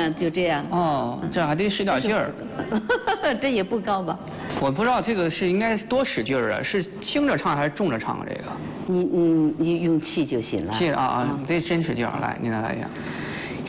就这样。 哦，这还得使点劲儿。 这也不高吧？ 我不知道这个是应该多使劲儿啊，是轻着唱还是重着唱啊？这个？ 你用气就行了。 气啊啊，得真使劲儿。来，您再来一下。